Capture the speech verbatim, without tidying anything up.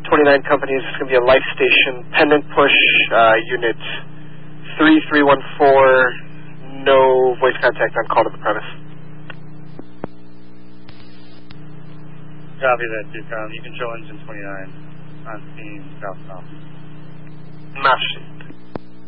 twenty-nine company. This is going to be a life station pendant push, uh, unit three three one four, no voice contact on call to the premise. Copy that, Duke. Um, you can show engine twenty-nine on scene southbound. Master.